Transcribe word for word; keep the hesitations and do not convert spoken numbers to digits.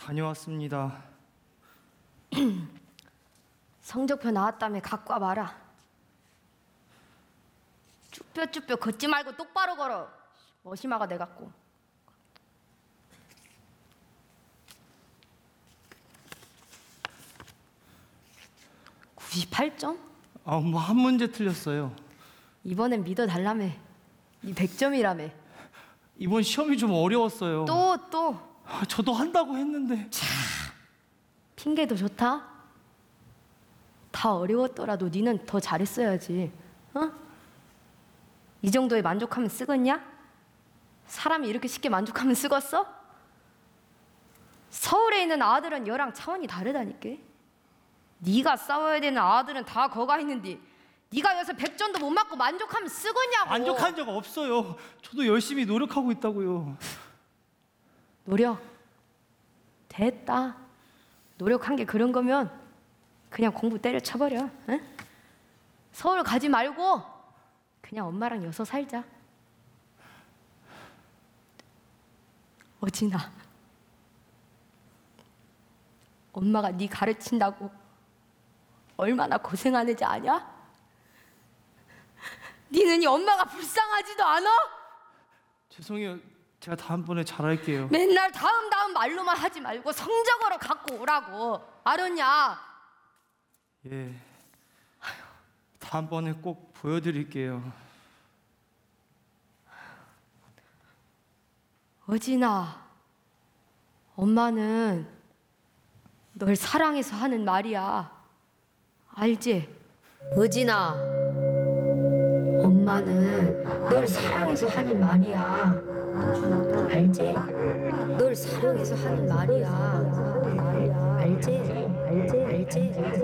다녀왔습니다. 성적표 나왔다며 갖고 와봐라. 쭈뼛쭈뼛 걷지 말고 똑바로 걸어. 머시마가 돼갖고. 구십팔 점? 아, 뭐 한 문제 틀렸어요. 이번엔 믿어달라며. 니 백 점이라며. 이번 시험이 좀 어려웠어요. 또 또. 아, 저도 한다고 했는데. 핑계도 좋다. 다 어려웠더라도 니는 더 잘했어야지. 어? 이 정도에 만족하면 쓰겄냐? 사람이 이렇게 쉽게 만족하면 쓰겄어? 서울에 있는 아들은 여랑 차원이 다르다니까. 네가 싸워야 되는 아들은 다 거가 있는데 네가 여기서 백 점도 못 맞고 만족하면 쓰겄냐고. 만족한 적 없어요. 저도 열심히 노력하고 있다고요. 노력 됐다. 노력한 게 그런 거면 그냥 공부 때려쳐버려. 응? 서울 가지 말고 그냥 엄마랑 여서 살자. 어진아, 엄마가 네 가르친다고 얼마나 고생하는지 아냐? 니는 이 엄마가 불쌍하지도 않아? 죄송해요. 제가 다음번에 잘할게요. 맨날 다음 다음 말로만 하지 말고 성적으로 갖고 오라고. 알았냐? 예. 다음번에 꼭 보여드릴게요. 어진아, 엄마는 널 사랑해서 하는 말이야. 알지? 어진아, 엄마는 널 사랑해서 하는 말이야. 알지? 널 사랑해서 하는 말이야. 알지? 알지? 알지?